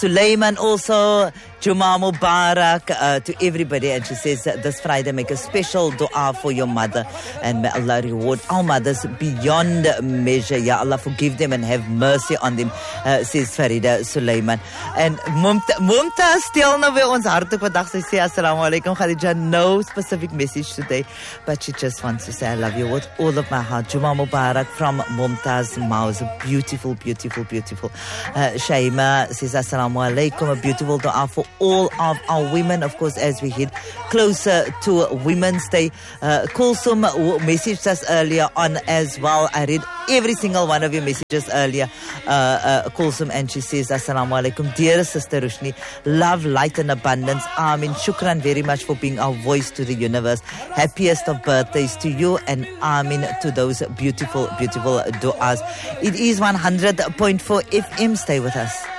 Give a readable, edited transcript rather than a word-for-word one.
Sulaiman also, Juma Mubarak to everybody. And she says this Friday make a special dua for your mother. And may Allah reward our mothers beyond measure. Ya Allah, forgive them and have mercy on them, says Farida Sulaiman. And Mumtaz still nou by ons harte vandag. Sy sê assalamu alaikum Khadija. No specific message today, but she just wants to say I love you with all of my heart. Juma Mubarak from Mumtaz Maus. Beautiful, beautiful, beautiful. Shaima says assalamu alaikum. A beautiful dua for all of our women, of course, as we head closer to Women's Day. Kulsum messaged us earlier on as well. I read every single one of your messages earlier, Kulsum, and she says assalamu alaikum, dear sister Rushni, love, light and abundance. Amin. Shukran very much for being our voice to the universe. Happiest of birthdays to you, and amin to those beautiful, beautiful du'as. It is 100.4 FM. Stay with us.